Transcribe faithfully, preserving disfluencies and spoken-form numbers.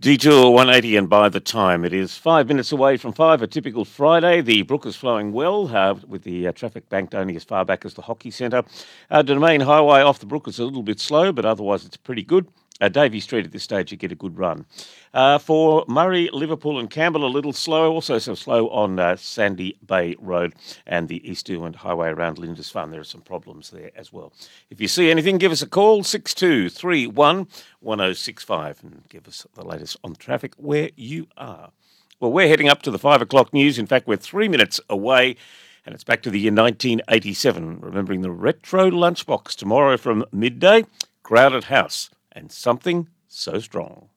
Detour one eighty, and by the time it is five minutes away from five, a typical Friday, the brook is flowing well, uh, with the uh, traffic banked only as far back as the hockey centre. Uh, the main highway off the brook is a little bit slow, but otherwise it's pretty good. Uh, Davey Street at this stage, you get a good run. Uh, for Murray, Liverpool and Campbell, a little slow. Also some slow on uh, Sandy Bay Road and the East Derwent Highway around Lindisfarne. There are some problems there as well. If you see anything, give us a call, six two three one, one oh six five, and give us the latest on traffic where you are. Well, we're heading up to the five o'clock news. In fact, we're three minutes away, and it's back to the year nineteen eighty-seven, remembering the retro lunchbox tomorrow from midday, Crowded House, and Something So Strong.